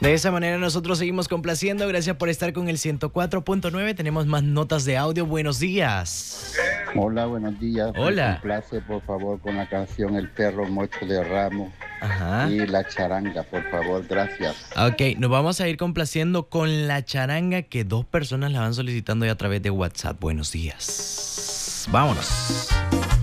De esa manera nosotros seguimos complaciendo. Gracias por estar con el 104.9. Tenemos más notas de audio. Buenos días. Hola, buenos días. Hola. Me complace, por favor, con la canción El Perro Mocho de Ramos. Ajá. Y La Charanga, por favor, gracias. Ok, nos vamos a ir complaciendo con La Charanga, que 2 personas la van solicitando ya a través de WhatsApp. Buenos días. Vámonos.